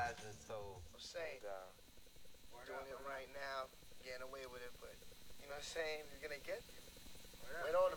I'm saying, doing it right now, getting away with it, but you know what I'm saying? You're gonna get. Wait on